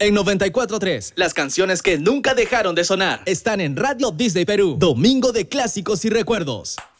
En 94.3, las canciones que nunca dejaron de sonar están en Radio Disney Perú. Domingo de clásicos y recuerdos.